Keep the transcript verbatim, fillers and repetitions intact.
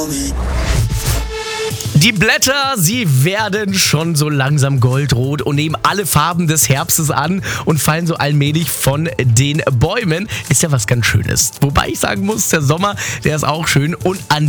Die Blätter, sie werden schon so langsam goldrot und nehmen alle Farben des Herbstes an und fallen so allmählich von den Bäumen. Ist ja was ganz Schönes. Wobei ich sagen muss, der Sommer, der ist auch schön und an